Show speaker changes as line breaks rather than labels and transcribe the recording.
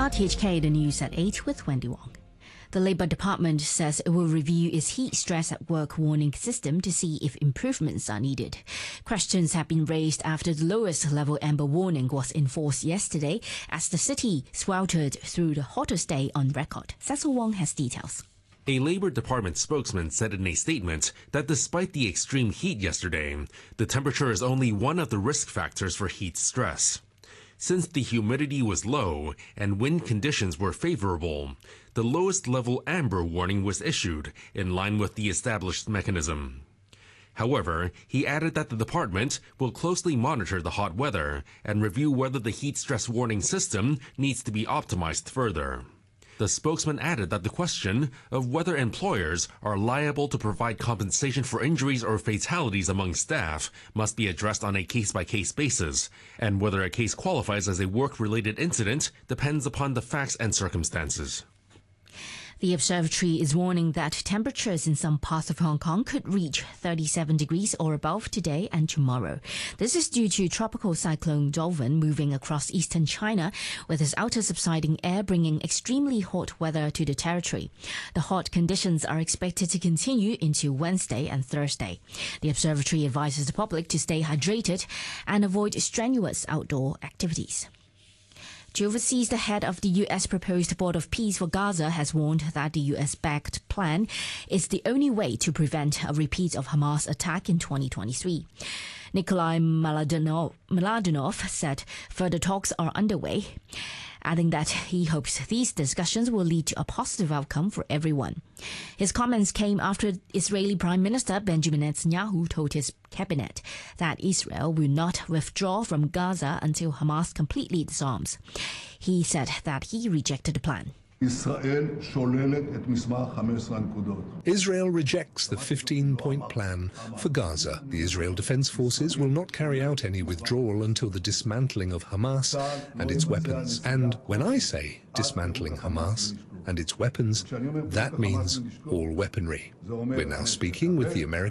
RTHK, the news at 8 with Wendy Wong. The Labour Department says it will review its heat stress at work warning system to see if improvements are needed. Questions have been raised after the lowest level amber warning was enforced yesterday as the city sweltered through the hottest day on record. Cecil Wong has details.
A Labour Department spokesman said in a statement that despite the extreme heat yesterday, the temperature is only one of the risk factors for heat stress. Since the humidity was low and wind conditions were favorable, the lowest level amber warning was issued in line with the established mechanism. However, he added that the department will closely monitor the hot weather and review whether the heat stress warning system needs to be optimized further. The spokesman added that the question of whether employers are liable to provide compensation for injuries or fatalities among staff must be addressed on a case-by-case basis, and whether a case qualifies as a work-related incident depends upon the facts and circumstances.
The observatory is warning that temperatures in some parts of Hong Kong could reach 37 degrees or above today and tomorrow. This is due to tropical cyclone Dolphin moving across eastern China, with its outer subsiding air bringing extremely hot weather to the territory. The hot conditions are expected to continue into Wednesday and Thursday. The observatory advises the public to stay hydrated and avoid strenuous outdoor activities. Overseas, the head of the U.S. proposed Board of Peace for Gaza has warned that the U.S.-backed plan is the only way to prevent a repeat of Hamas attack in 2023. Nikolai Mladenov said further talks are underway, adding that he hopes these discussions will lead to a positive outcome for everyone. His comments came after Israeli Prime Minister Benjamin Netanyahu told his cabinet that Israel will not withdraw from Gaza until Hamas completely disarms. He said that he rejected the plan.
Israel rejects the 15-point plan for Gaza. The Israel Defense Forces will not carry out any withdrawal until the dismantling of Hamas and its weapons. And when I say dismantling Hamas and its weapons, that means all weaponry. We're now speaking with the American